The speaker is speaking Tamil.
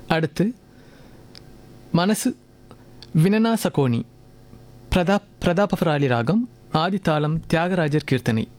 அடுத்து மனசு வினனா சகோனி பிரதாபராளி ராகம் ஆதித்தாளம் தியாகராஜர் கீர்த்தனை.